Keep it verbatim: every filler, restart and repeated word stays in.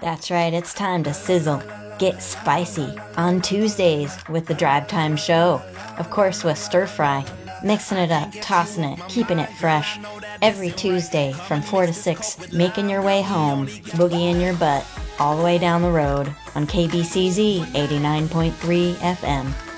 That's right, it's time to sizzle, get spicy on Tuesdays with the Drive Time Show. Of course, with stir fry, mixing it up, tossing it, keeping it fresh. Every Tuesday from four to six, making your way home, boogie in your butt, all the way down the road on K B C Z eighty-nine point three F M.